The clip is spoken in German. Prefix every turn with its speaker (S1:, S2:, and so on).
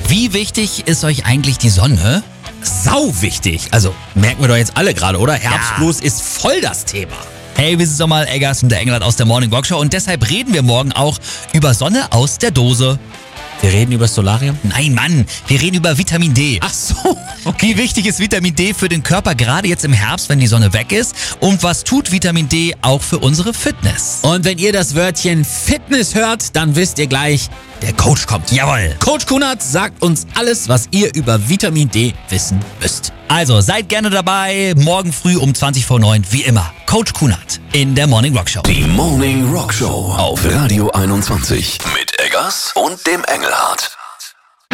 S1: Wie wichtig ist euch eigentlich die Sonne?
S2: Sau wichtig. Also merken wir doch jetzt alle gerade, oder? Herbstblues ist voll das Thema.
S1: Hey, wir sind Sommer Eggers und der Engelhardt aus der Morning Rock Show und deshalb reden wir morgen auch über Sonne aus der Dose.
S2: Wir reden über das Solarium?
S1: Nein, Mann, wir reden über Vitamin D.
S2: Ach so.
S1: Wie wichtig ist Vitamin D für den Körper, gerade jetzt im Herbst, wenn die Sonne weg ist? Und was tut Vitamin D auch für unsere Fitness?
S2: Und wenn ihr das Wörtchen Fitness hört, dann wisst ihr gleich, der Coach kommt.
S1: Jawohl.
S2: Coach Kunert sagt uns alles, was ihr über Vitamin D wissen müsst.
S1: Also seid gerne dabei, morgen früh um 20:09, wie immer. Coach Kunert in der Morning Rock Show.
S3: Die Morning Rock Show auf Radio 21 mit Eggers und dem Engelhardt.